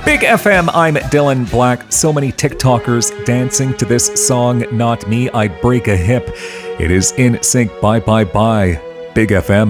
Big FM, I'm Dylan Black. So many TikTokers dancing to this song, Not Me, I'd Break a Hip. It is In Sync, Bye Bye Bye. Big FM.